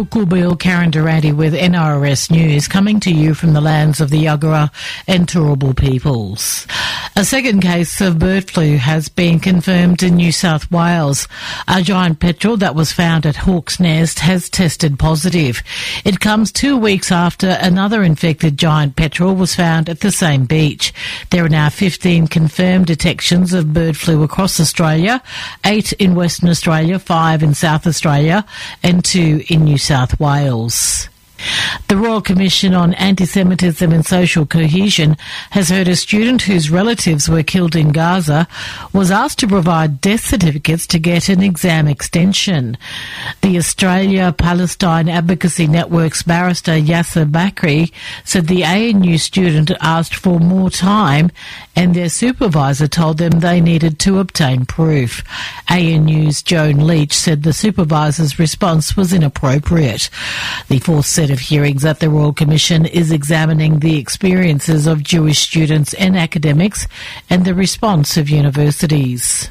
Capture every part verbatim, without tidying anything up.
Kukubil Karen Durante with N R S News, coming to you from the lands of the Yagara and Turrbal peoples. A second case of bird flu has been confirmed in New South Wales. A giant petrel that was found at Hawk's Nest has tested positive. It comes two weeks after another infected giant petrel was found at the same beach. There are now fifteen confirmed detections of bird flu across Australia, eight in Western Australia, five in South Australia and two in New South Wales. The Royal Commission on Anti-Semitism and Social Cohesion has heard a student whose relatives were killed in Gaza was asked to provide death certificates to get an exam extension. The Australia-Palestine Advocacy Network's barrister Yasser Bakri said the A N U student asked for more time and their supervisor told them they needed to obtain proof. A N U's Joan Leach said the supervisor's response was inappropriate. The fourth set of hearings at the Royal Commission is examining the experiences of Jewish students and academics and the response of universities.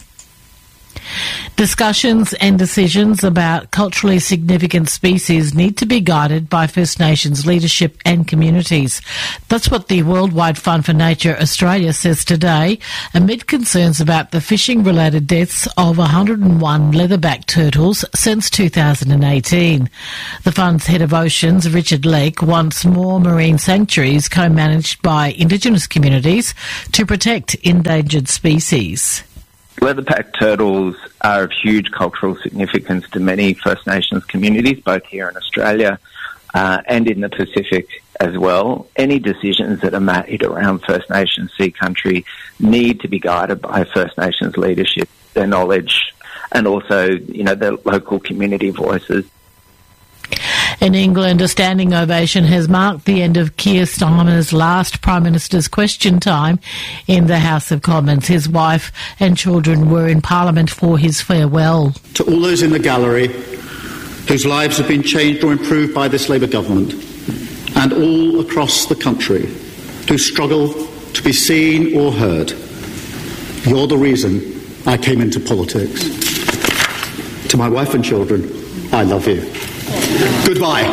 Discussions and decisions about culturally significant species need to be guided by First Nations leadership and communities. That's what the Worldwide Fund for Nature Australia says today, amid concerns about the fishing-related deaths of one hundred and one leatherback turtles since two thousand eighteen. The Fund's head of oceans, Richard Lake, wants more marine sanctuaries co-managed by Indigenous communities to protect endangered species. Leatherback turtles are of huge cultural significance to many First Nations communities, both here in Australia uh, and in the Pacific as well. Any decisions that are made around First Nations Sea Country need to be guided by First Nations leadership, their knowledge, and also, you know, their local community voices. In England, a standing ovation has marked the end of Keir Starmer's last Prime Minister's question time in the House of Commons. His wife and children were in Parliament for his farewell. To all those in the gallery whose lives have been changed or improved by this Labour government, and all across the country who struggle to be seen or heard, you're the reason I came into politics. To my wife and children, I love you. Goodbye.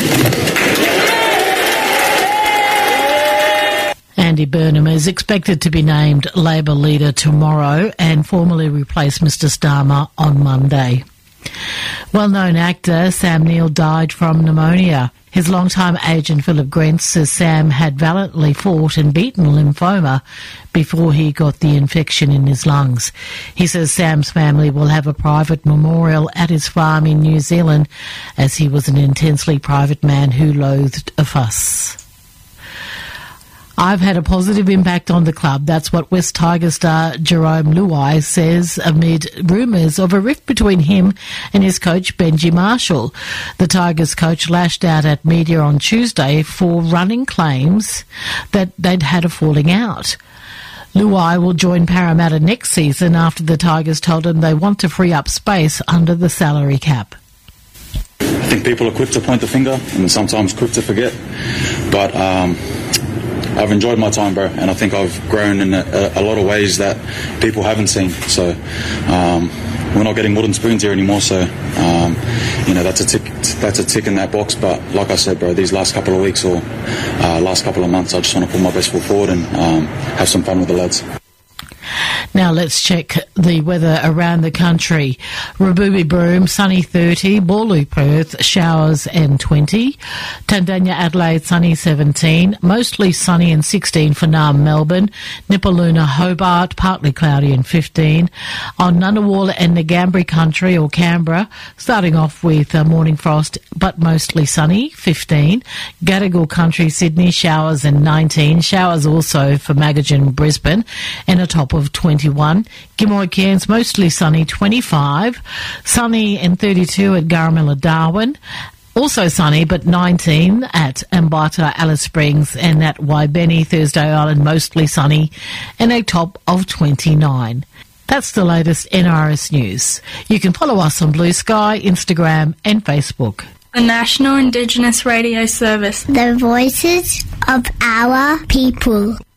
Andy Burnham is expected to be named Labor leader tomorrow and formally replace Mr Starmer on Monday. Well-known actor Sam Neill died from pneumonia. His longtime agent Philip Grant says Sam had valiantly fought and beaten lymphoma before he got the infection in his lungs. He says Sam's family will have a private memorial at his farm in New Zealand, as he was an intensely private man who loathed a fuss. I've had a positive impact on the club. That's what West Tigers star Jerome Luai says amid rumours of a rift between him and his coach Benji Marshall. The Tigers coach lashed out at media on Tuesday for running claims that they'd had a falling out. Luai will join Parramatta next season after the Tigers told him they want to free up space under the salary cap. I think people are quick to point the finger and sometimes quick to forget, but um I've enjoyed my time, bro, and I think I've grown in a, a lot of ways that people haven't seen. So um, we're not getting wooden spoons here anymore. So um, you know that's a tick. That's a tick in that box. But like I said, bro, these last couple of weeks or uh, last couple of months, I just want to put my best foot forward and um, have some fun with the lads. Now let's check the weather around the country. Rabubi Broome, sunny thirty. Bawley Perth, showers and twenty. Tandanya Adelaide, sunny seventeen. Mostly sunny and sixteen for Naarm Melbourne. Nipaluna Hobart, partly cloudy and fifteen. On Ngunnawal and Ngambri country or Canberra, starting off with uh, morning frost but mostly sunny, fifteen. Gadigal country Sydney, showers and nineteen. Showers also for Magajan Brisbane and a top of twenty-one. Gimoy Cairns, mostly sunny, twenty-five. Sunny and thirty-two at Garamilla Darwin. Also sunny, but nineteen at Ambata Alice Springs, and at Waibeni Thursday Island, mostly sunny, and a top of twenty-nine. That's the latest N R S News. You can follow us on Blue Sky, Instagram and Facebook. The National Indigenous Radio Service. The voices of our people.